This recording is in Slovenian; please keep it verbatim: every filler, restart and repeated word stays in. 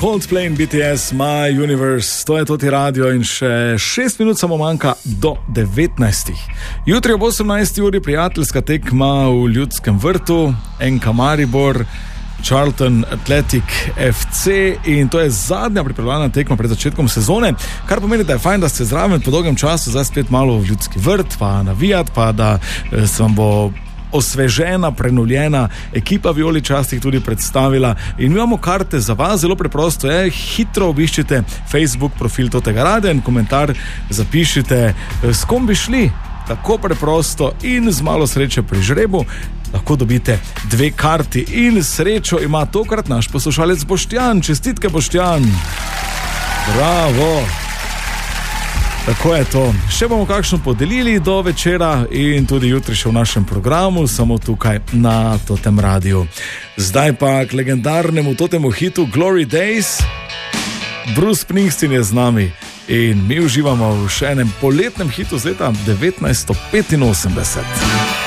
Coldplay in B T S, My Universe, to je Toti radio in še šest minut samo manjka do devetnajstih. Jutri ob osemnajsti uri prijateljska tekma v Ljudskem vrtu, N K Maribor, Charlton Athletic F C in to je zadnja pripravljalna tekma pred začetkom sezone, kar pomeni, da je fajn, da ste zraven po dolgem času zdaj spet malo v Ljudski vrt, pa navijat, pa da se vam bo osvežena, prenovljena ekipa vijoličastih tudi predstavila in mi imamo karte za vas, zelo preprosto je, hitro obiščite Facebook profil Totega radia in komentar zapišite, s kom bi šli, tako preprosto in z malo sreče pri žrebu lahko dobite dve karti in srečo ima tokrat naš poslušalec Boštjan. Čestitke, Boštjan. Bravo. Tako je to. Še bomo kakšno podelili do večera in tudi jutri še v našem programu, samo tukaj na Totem radiju. Zdaj pa k legendarnemu Totemu hitu Glory Days. Bruce Springsteen je z nami in mi uživamo v še enem poletnem hitu z leta devetnajststo petinosemdeset.